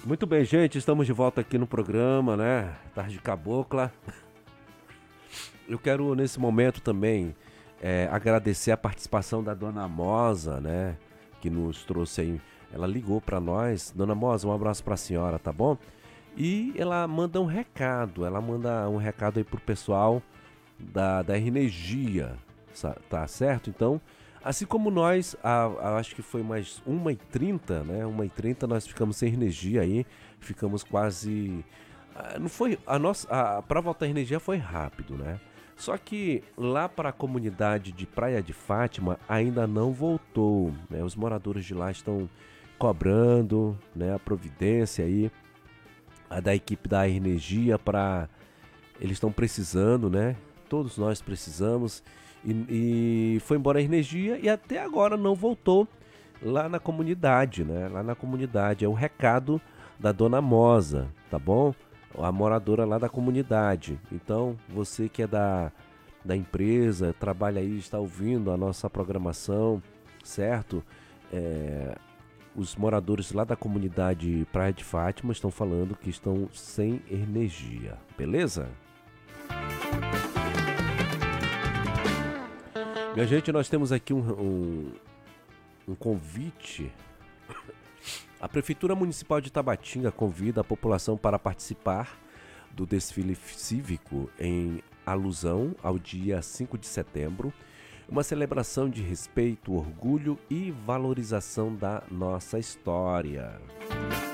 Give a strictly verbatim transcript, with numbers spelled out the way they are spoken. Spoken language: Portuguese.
Muito bem, gente, estamos de volta aqui no programa, né? Tarde Cabocla. Eu quero, nesse momento também, é, agradecer a participação da Dona Mosa, né? Que nos trouxe aí, ela ligou para nós. Dona Mosa, um abraço para a senhora, tá bom? E ela manda um recado, ela manda um recado aí pro pessoal da, da Energia, sa- tá certo? Então, assim como nós, a, a- acho que foi mais uma e trinta, né? Uma e trinta nós ficamos sem energia aí, ficamos quase... ah, Não foi, a nossa, a, pra voltar a energia foi rápido, né? Só que lá para a comunidade de Praia de Fátima ainda não voltou, né? Os moradores de lá estão cobrando, né, a providência aí a da equipe da Energia para eles estão precisando, né? Todos nós precisamos. E, e foi embora a energia e até agora não voltou lá na comunidade, né? Lá na comunidade. É o recado da Dona Mosa, tá bom? A moradora lá da comunidade. Então, você que é da, da empresa, trabalha aí, está ouvindo a nossa programação, certo? É, os moradores lá da comunidade Praia de Fátima estão falando que estão sem energia, beleza? Minha gente, nós temos aqui um, um, um convite. A Prefeitura Municipal de Tabatinga convida a população para participar do desfile cívico em alusão ao dia cinco de setembro, uma celebração de respeito, orgulho e valorização da nossa história.